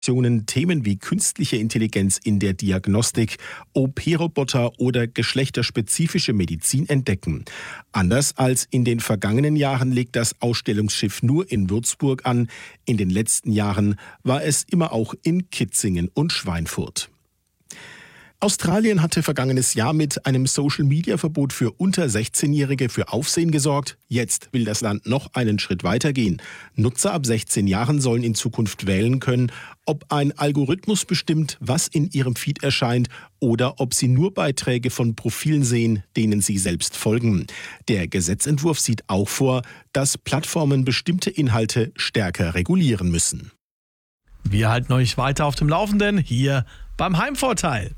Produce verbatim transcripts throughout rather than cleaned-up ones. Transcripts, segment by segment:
Themen wie künstliche Intelligenz in der Diagnostik, O P-Roboter oder geschlechterspezifische Medizin entdecken. Anders als in den vergangenen Jahren legt das Ausstellungsschiff nur in Würzburg an. In den letzten Jahren war es immer auch in Kitzingen und Schweinfurt. Australien hatte vergangenes Jahr mit einem Social-Media-Verbot für unter sechzehnjährige für Aufsehen gesorgt. Jetzt will das Land noch einen Schritt weiter gehen. Nutzer ab sechzehn Jahren sollen in Zukunft wählen können, ob ein Algorithmus bestimmt, was in ihrem Feed erscheint oder ob sie nur Beiträge von Profilen sehen, denen sie selbst folgen. Der Gesetzentwurf sieht auch vor, dass Plattformen bestimmte Inhalte stärker regulieren müssen. Wir halten euch weiter auf dem Laufenden hier beim Heimvorteil.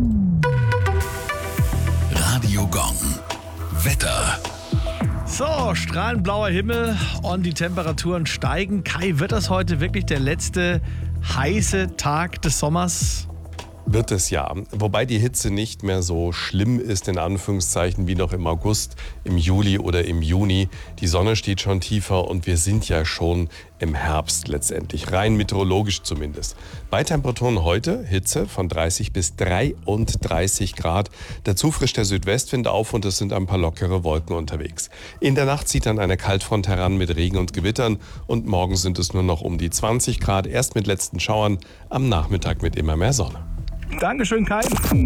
Radio Gong. Wetter. So, strahlend blauer Himmel und die Temperaturen steigen. Kai, wird das heute wirklich der letzte heiße Tag des Sommers? Wird es ja. Wobei die Hitze nicht mehr so schlimm ist, in Anführungszeichen, wie noch im August, im Juli oder im Juni. Die Sonne steht schon tiefer und wir sind ja schon im Herbst letztendlich, rein meteorologisch zumindest. Bei Temperaturen heute Hitze von dreißig bis dreiunddreißig Grad. Dazu frischt der Südwestwind auf und es sind ein paar lockere Wolken unterwegs. In der Nacht zieht dann eine Kaltfront heran mit Regen und Gewittern und morgen sind es nur noch um die zwanzig Grad, erst mit letzten Schauern, am Nachmittag mit immer mehr Sonne. Dankeschön, Kai.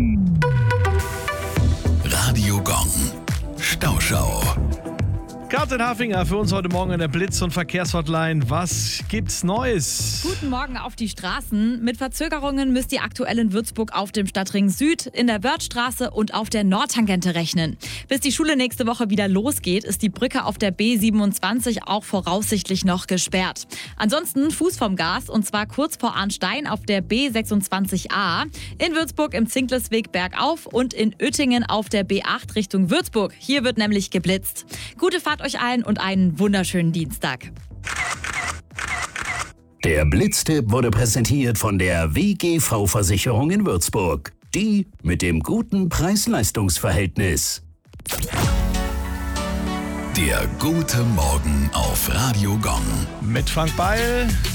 Radio Gong. Stauschau. Karin Hafinger für uns heute Morgen in der Blitz- und Verkehrshotline. Was gibt's Neues? Guten Morgen auf die Straßen. Mit Verzögerungen müsst ihr aktuell in Würzburg auf dem Stadtring Süd, in der Wörthstraße und auf der Nordtangente rechnen. Bis die Schule nächste Woche wieder losgeht, ist die Brücke auf der B siebenundzwanzig auch voraussichtlich noch gesperrt. Ansonsten Fuß vom Gas und zwar kurz vor Arnstein auf der B sechsundzwanzig a, in Würzburg im Zinklesweg bergauf und in Oettingen auf der B acht Richtung Würzburg. Hier wird nämlich geblitzt. Gute Fahrt euch allen und einen wunderschönen Dienstag. Der Blitztipp wurde präsentiert von der W G V-Versicherung in Würzburg. Die mit dem guten Preis-Leistungs-Verhältnis. Der gute Morgen auf Radio Gong. Mit Frank Beil,